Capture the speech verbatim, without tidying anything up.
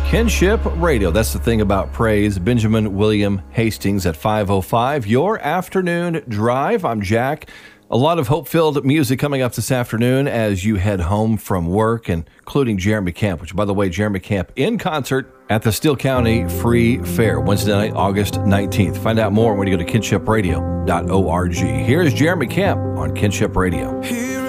Kinship Radio. That's the thing about praise. Benjamin William Hastings at five oh five. Your afternoon drive. I'm Jack. A lot of hope-filled music coming up this afternoon as you head home from work, including Jeremy Camp, which, by the way, Jeremy Camp in concert at the Steele County Free Fair, Wednesday night, August nineteenth. Find out more when you go to kinship radio dot org. Here's Jeremy Camp on Kinship Radio.